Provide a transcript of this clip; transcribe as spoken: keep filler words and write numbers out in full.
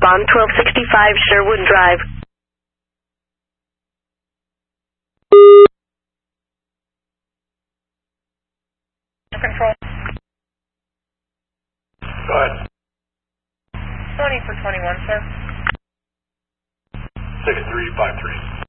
respond, twelve sixty-five Sherwood Drive. Control. Go ahead. twenty for twenty-one, sir. six three five three.